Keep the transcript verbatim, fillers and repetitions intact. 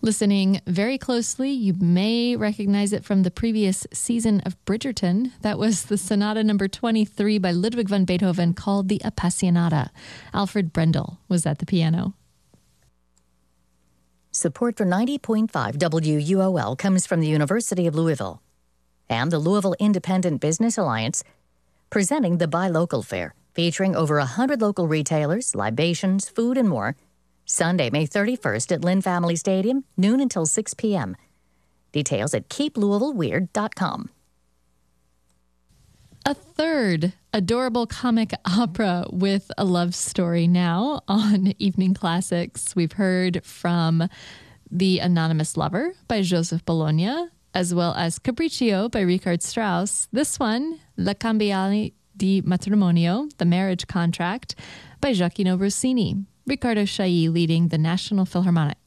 Listening very closely, you may recognize it from the previous season of Bridgerton. That was the Sonata number twenty-three by Ludwig van Beethoven called the Appassionata. Alfred Brendel was at the piano. Support for ninety point five W U O L comes from the University of Louisville and the Louisville Independent Business Alliance, presenting the Buy Local Fair, featuring over one hundred local retailers, libations, food, and more, Sunday, May thirty-first at Lynn Family Stadium, noon until six p.m. Details at keep louisville weird dot com. A third adorable comic opera with a love story now on Evening Classics. We've heard from The Anonymous Lover by Joseph Bologna, as well as Capriccio by Richard Strauss. This one, La Cambiale di Matrimonio, The Marriage Contract, by Gioacchino Rossini. Riccardo Chailly leading the National Philharmonic.